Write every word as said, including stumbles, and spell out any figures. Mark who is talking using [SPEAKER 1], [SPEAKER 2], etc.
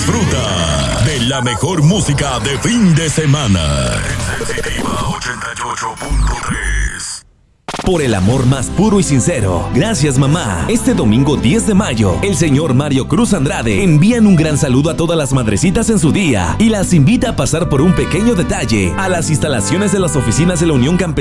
[SPEAKER 1] Disfruta de la mejor música de fin de semana. Sensitiva ochenta y ocho punto tres.
[SPEAKER 2] Por el amor más puro y sincero. Gracias, mamá. Este domingo diez de mayo, el señor Mario Cruz Andrade envían un gran saludo a todas las madrecitas en su día y las invita a pasar por un pequeño detalle a las instalaciones de las oficinas de la Unión Campesina